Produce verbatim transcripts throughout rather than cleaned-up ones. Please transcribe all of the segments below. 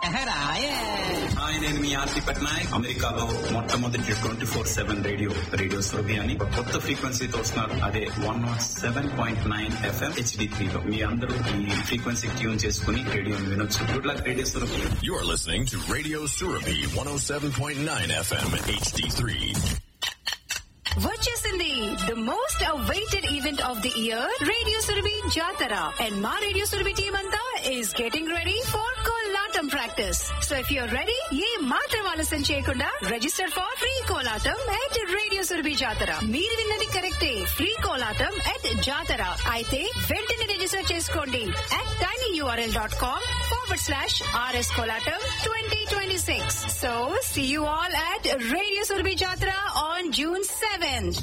Hi, నేను మీ ఆర్తి పట్నాయక్. అమెరికాలో మొట్టమొదటి twenty four seven radio radio Surabhi అని ఒక కొత్త ఫ్రీక్వెన్సీతో వస్తున్నారు. అదే one not seven point nine FM HD three లో మీ అందరూ ఈ ఫ్రీక్వెన్సీ ట్యూన్ చేసుకుని రేడియో వినొచ్చు. Good luck radio Surabhi. You are listening to Radio Surabhi one oh seven point nine F M H D three. వచ్చేసింది the most awaited event of the year, radio Surabhi జాతర. And మా radio Surabhi team అంతా is getting ready for Kolatam practice. So if you're ready, ఏ మాత్రం ఆలస్యం చేయకుండా register for free Kolatam at radio Surabhi జాతర. మీరు విన్నది కరెక్టే, ఫ్రీ కోలాటం ఎట్ జాతర. అయితే వెంటనే రిజిస్టర్ చేసుకోండి at tiny URL dot com forward slash RS Kolatam twenty twenty six. So see you all at radio Surabhi జాతర ఆన్ జూన్ సెవెంత్.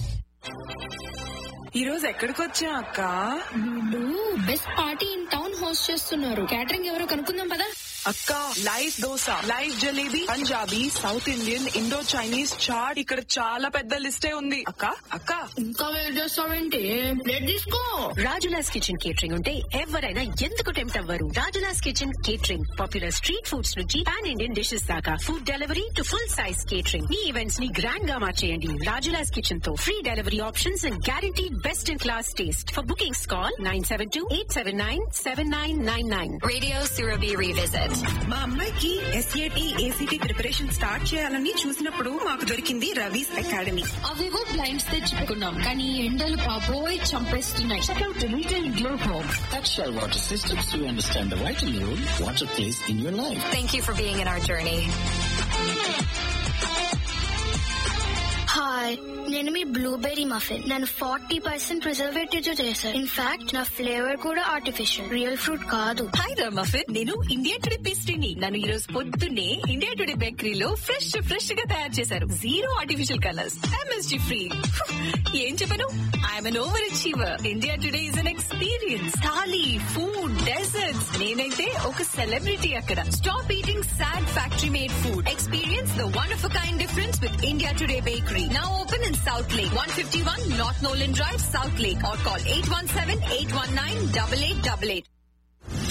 ఈ రోజు ఎక్కడికి వచ్చా అక్క? వీళ్ళు best party in town host చేస్తున్నారు. క్యాటరింగ్ ఎవరో కనుక్కుందాం పదా. అక్క, live dosa, live jalebi, Punjabi, south Indian, Indo Chinese, chat, ఇక్కడ చాలా పెద్ద లిస్టే ఉంది. అక్క అక్క ఇంకా వెయిట్ చేస్తావేంటి? ప్లేట్ తీసుకో. రాజులాస్ కిచెన్ కేటరింగ్ ఉంటే ఎవరైనా ఎందుకు టెంప్ట్ అవ్వరు? Rajula's kitchen catering popular street foods నుంచి పాన్ ఇండియన్ డిషెస్ దాకా, food delivery to full size catering. Me events ని గ్రాండ్ గా మార్చేయండి రాజులాస్ కిచెన్ తో. Free delivery options and guarantee best in class taste. For bookings call nine seven two eight seven nine seven nine nine nine. Radio Surabhi revisit. మా అమ్మాయికి SAT ACT preparation start చేయాలని చూసినప్పుడు మాకు దొరికింది రవీస్ అకాడమీ. అవేవో బ్లైండ్స్ తెచ్చుకున్నాం, కానీ ఎండలు బాబోయ్ చంపేస్తున్నాయి. Extra water systems to understand the vital role water plays in your life. Thank you for being in our journey. Hi, నేను మీ బ్లూబెర్రీ మఫిన్. నేను ఫార్టీ పర్సెంట్ ప్రిజర్వేటివ్ తో చేశాను. ఇన్ఫాక్ట్ నా ఫ్లేవర్ కూడా ఆర్టిఫిషియల్, రియల్ ఫ్రూట్ కాదు. Hi రా muffin, నేను India today పేస్ట్రీని. నన్ను ఈ రోజు పొద్దున్నే ఇండియా టుడే బేకరీలో ఫ్రెష్ ఫ్రెష్ గా తయారు చేశారు. Zero artificial colours, MSG free. ఏం చెప్పను, I'm an over achiever. India today is an experience. Thali, food, desserts, నేనైతే ఒక సెలబ్రిటీ అక్కడ. Stop eating sad factory made food. Experience the one of a kind difference with India today bakery. Now open in South Lake, one fifty-one North Nolan Drive, South Lake, or call eight one seven, eight one nine, eight eight eight eight.